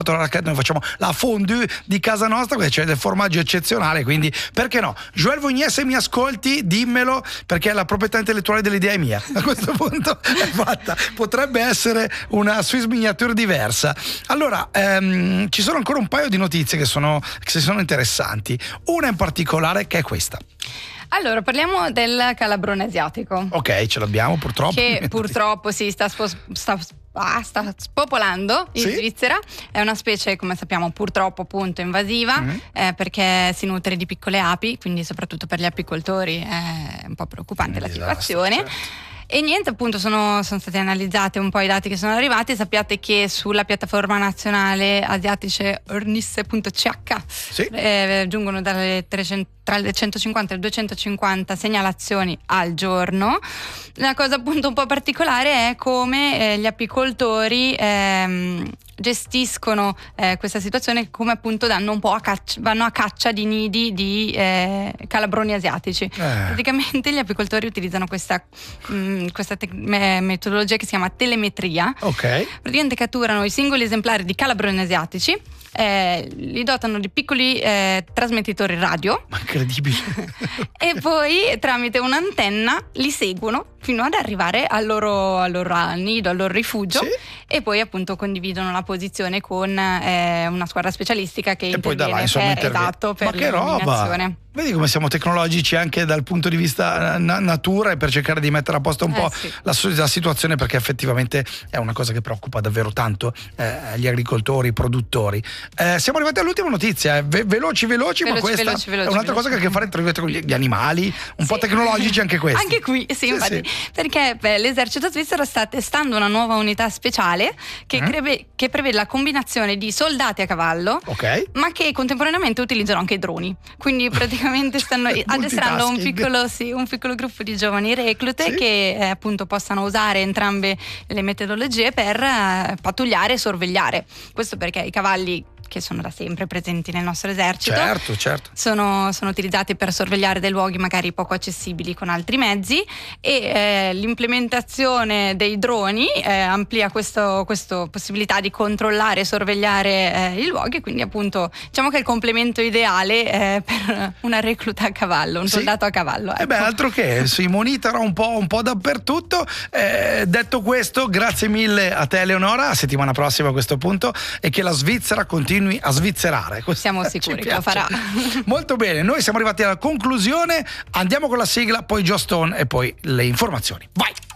noi facciamo la fondue di casa nostra, perché c'è del formaggio eccezionale, quindi perché no? Joël Voignet, se mi ascolti dimmelo, perché la proprietà intellettuale dell'idea è mia, a questo punto è fatta, potrebbe essere una Swiss miniature diversa. Allora ci sono ancora un paio di notizie che sono interessanti, una in particolare che è questa. Allora, parliamo del calabrone asiatico. Ok, ce l'abbiamo purtroppo. Che purtroppo sta spopolando in Svizzera. È una specie, come sappiamo, purtroppo appunto invasiva, perché si nutre di piccole api, quindi soprattutto per gli apicoltori è un po' preoccupante la situazione. Certo. E niente, appunto sono stati analizzati un po' i dati che sono arrivati. Sappiate che sulla piattaforma nazionale asiatice ornisse.ch giungono tra le 150 e le 250 segnalazioni al giorno. La cosa appunto un po' particolare è come gli apicoltori gestiscono questa situazione, come appunto vanno a caccia di nidi di calabroni asiatici. Praticamente gli apicoltori utilizzano questa metodologia che si chiama telemetria. Praticamente catturano i singoli esemplari di calabroni asiatici, li dotano di piccoli trasmettitori radio. Ma incredibile. E poi tramite un'antenna li seguono fino ad arrivare al loro nido, al loro rifugio, e poi appunto condividono la posizione con una squadra specialistica che interviene per l'eliminazione. Vedi come siamo tecnologici anche dal punto di vista natura, e per cercare di mettere a posto un po' la situazione, perché effettivamente è una cosa che preoccupa davvero tanto gli agricoltori, i produttori. Siamo arrivati all'ultima notizia, veloci, ma questa è un'altra cosa che ha a che fare con gli animali, un po' tecnologici anche questi. Anche qui, infatti, perché l'esercito svizzero sta testando una nuova unità speciale che prevede la combinazione di soldati a cavallo, ma che contemporaneamente utilizzano anche i droni. Quindi praticamente stanno addestrando un piccolo gruppo di giovani reclute che appunto possano usare entrambe le metodologie per pattugliare e sorvegliare. Questo perché i cavalli, che sono da sempre presenti nel nostro esercito, certo. Sono utilizzati per sorvegliare dei luoghi magari poco accessibili con altri mezzi, e l'implementazione dei droni amplia questa possibilità di controllare e sorvegliare i luoghi, quindi appunto diciamo che è il complemento ideale per una recluta a cavallo, un soldato a cavallo. Altro che si monitora un po' dappertutto. Detto questo, grazie mille a te Eleonora, a settimana prossima a questo punto, e che la Svizzera continui a svizzerare. Siamo sicuri che lo farà. Molto bene, noi siamo arrivati alla conclusione, andiamo con la sigla, poi Joe Stone e poi le informazioni. Vai!